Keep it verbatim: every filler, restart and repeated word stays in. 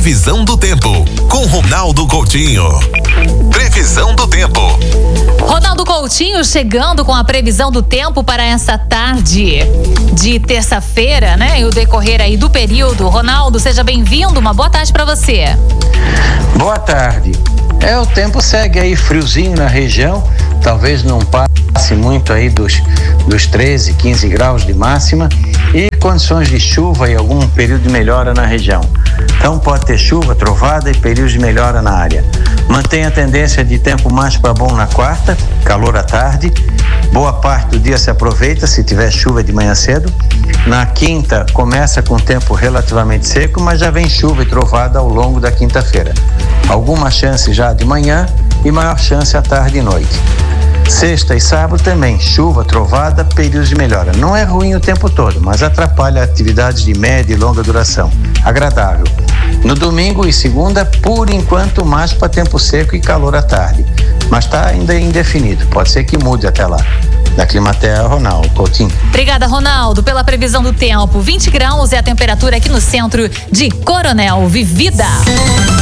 Previsão do tempo com Ronaldo Coutinho. Previsão do tempo. Ronaldo Coutinho chegando com a previsão do tempo para essa tarde de terça-feira, né? E o decorrer aí do período. Ronaldo, seja bem-vindo. Uma boa tarde para você. Boa tarde. É, o tempo segue aí friozinho na região. Talvez não passe muito aí dos, dos treze, quinze graus de máxima e condições de chuva e algum período de melhora na região. Então pode ter chuva, trovada e períodos de melhora na área. Mantém a tendência de tempo mais para bom na quarta, calor à tarde. Boa parte do dia se aproveita se tiver chuva de manhã cedo. Na quinta começa com tempo relativamente seco, mas já vem chuva e trovada ao longo da quinta-feira. Alguma chance já de manhã e maior chance à tarde e noite. Sexta e sábado também, chuva, trovada, períodos de melhora. Não é ruim o tempo todo, mas atrapalha atividades de média e longa duração. Agradável. No domingo e segunda, por enquanto, mais para tempo seco e calor à tarde. Mas está ainda indefinido, pode ser que mude até lá. Da Climaterra, Ronaldo Coutinho. Obrigada, Ronaldo, pela previsão do tempo. vinte graus é a temperatura aqui no centro de Coronel Vivida.